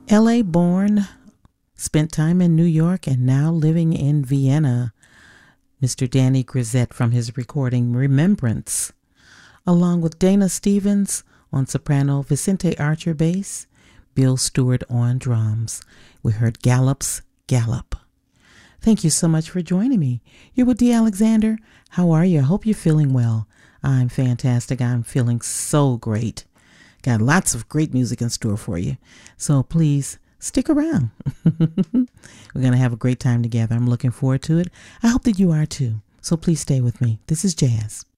LA born, spent time in New York, and now living in Vienna. Mr. Danny Grisette from his recording Remembrance, along with Dana Stevens on soprano, Vicente Archer bass, Bill Stewart on drums. We heard Gallup's Gallup. Thank you so much for joining me. You're with Dee Alexander. How are you? I hope you're feeling well. I'm fantastic. I'm feeling so great. Got lots of great music in store for you. So please stick around. We're going to have a great time together. I'm looking forward to it. I hope that you are too. So please stay with me. This is Jazz.